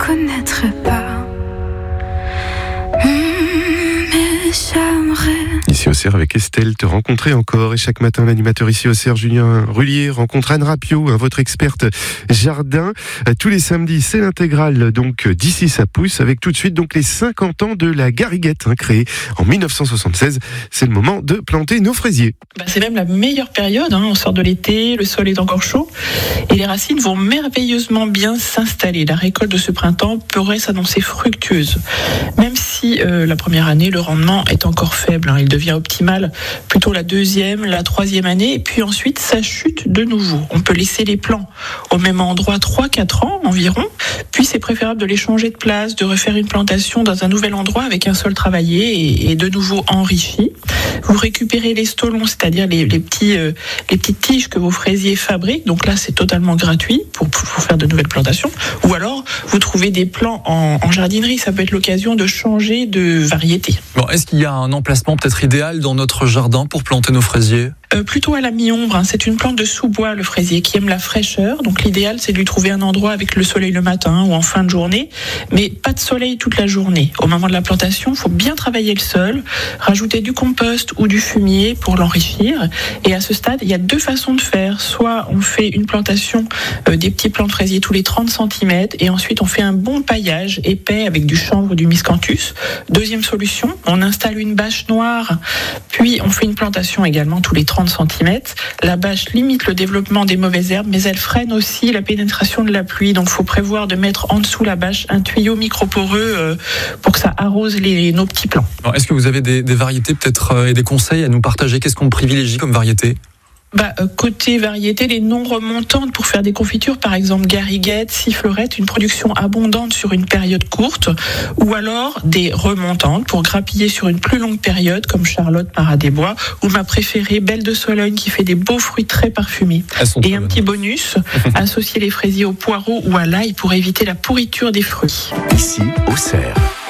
connaîtrais pas. Mais j'aimerais. Ici au CER avec Estelle, te rencontrer encore. Et chaque matin, l'animateur ici au CER, Julien Rullier, rencontre Anne Rapio, votre experte jardin. Tous les samedis, c'est l'intégrale, donc d'ici ça pousse, avec tout de suite donc les 50 ans de la gariguette, créée en 1976. C'est le moment de planter nos fraisiers. C'est même la meilleure période, on sort de l'été, le sol est encore chaud et les racines vont merveilleusement bien s'installer. La récolte de ce printemps pourrait s'annoncer fructueuse, même si la première année, le rendement est encore faible. Il devient optimal plutôt la deuxième, la troisième année, et puis ensuite ça chute de nouveau. On peut laisser les plants au même endroit 3-4 ans environ, puis c'est préférable de les changer de place, de refaire une plantation dans un nouvel endroit avec un sol travaillé et de nouveau enrichi. Vous récupérez les stolons, c'est-à-dire les petites tiges que vos fraisiers fabriquent, donc là c'est totalement gratuit pour faire de nouvelles plantations, ou alors vous trouvez des plants en jardinerie, ça peut être l'occasion de changer de variété. Bon, est-ce qu'il y a un emplacement peut-être idéal dans notre jardin pour planter nos fraisiers ? Plutôt à la mi-ombre, c'est une plante de sous-bois, le fraisier, qui aime la fraîcheur. Donc l'idéal, c'est de lui trouver un endroit avec le soleil le matin ou en fin de journée, mais pas de soleil toute la journée. Au moment de la plantation, il faut bien travailler le sol, rajouter du compost ou du fumier pour l'enrichir. Et à ce stade, il y a deux façons de faire. Soit on fait une plantation des petits plants de fraisier tous les 30 cm et ensuite on fait un bon paillage épais avec du chanvre ou du miscanthus. Deuxième solution, on installe une bâche noire, puis on fait une plantation également tous les 30 cm. La bâche limite le développement des mauvaises herbes, mais elle freine aussi la pénétration de la pluie. Donc, il faut prévoir de mettre en dessous la bâche un tuyau microporeux pour que ça arrose nos petits plants. Alors, est-ce que vous avez des variétés peut-être et des conseils à nous partager ? Qu'est-ce qu'on privilégie comme variété ? Côté variété, les non remontantes pour faire des confitures, par exemple gariguette, sifflerette, une production abondante sur une période courte, ou alors des remontantes pour grappiller sur une plus longue période, comme Charlotte Marat des Bois, ou ma préférée, Belle de Sologne, qui fait des beaux fruits très parfumés. Et un petit bonus, associer les fraisiers au poireau ou à l'ail pour éviter la pourriture des fruits. Ici, au CER.